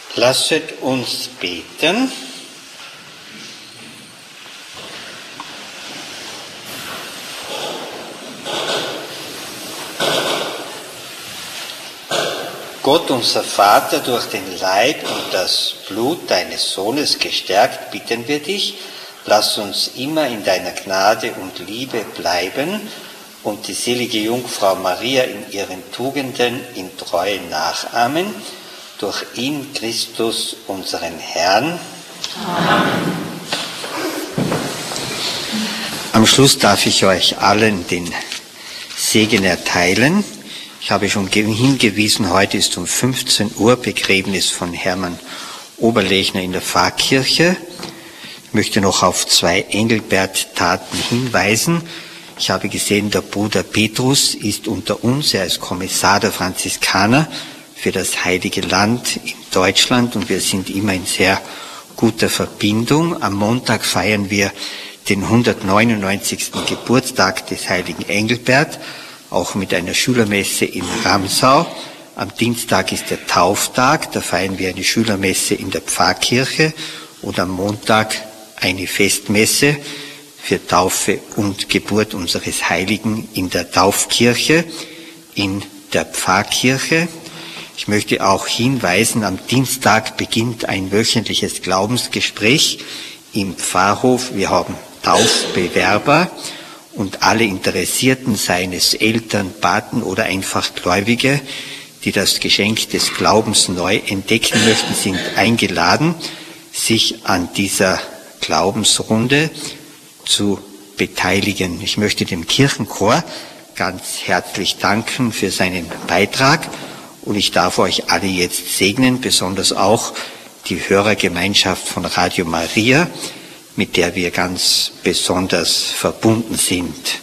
Lasset uns beten. Gott, unser Vater, durch den Leib und das Blut deines Sohnes gestärkt, bitten wir dich, lass uns immer in deiner Gnade und Liebe bleiben und die selige Jungfrau Maria in ihren Tugenden in Treue nachahmen, durch ihn Christus, unseren Herrn. Amen. Am Schluss darf ich euch allen den Segen erteilen. Ich habe schon hingewiesen, heute ist um 15 Uhr Begräbnis von Hermann Oberlechner in der Pfarrkirche. Ich möchte noch auf 2 Engelbert-Taten hinweisen. Ich habe gesehen, der Bruder Petrus ist unter uns. Er ist Kommissar der Franziskaner für das Heilige Land in Deutschland und wir sind immer in sehr guter Verbindung. Am Montag feiern wir den 199. Geburtstag des heiligen Engelbert, auch mit einer Schülermesse in Ramsau. Am Dienstag ist der Tauftag, da feiern wir eine Schülermesse in der Pfarrkirche und am Montag eine Festmesse für Taufe und Geburt unseres Heiligen in der Taufkirche, in der Pfarrkirche. Ich möchte auch hinweisen, am Dienstag beginnt ein wöchentliches Glaubensgespräch im Pfarrhof. Wir haben Taufbewerber und alle Interessierten, seien es Eltern, Paten oder einfach Gläubige, die das Geschenk des Glaubens neu entdecken möchten, sind eingeladen, sich an dieser Glaubensrunde zu beteiligen. Ich möchte dem Kirchenchor ganz herzlich danken für seinen Beitrag und ich darf euch alle jetzt segnen, besonders auch die Hörergemeinschaft von Radio Maria, mit der wir ganz besonders verbunden sind.